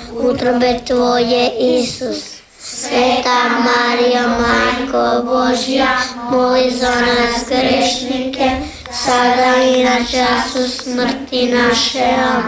utrobe Tvoje, Isus. Sveta Marija, Majko Božja, moli za nas grešnike, sada i na času smrti naše. Amen.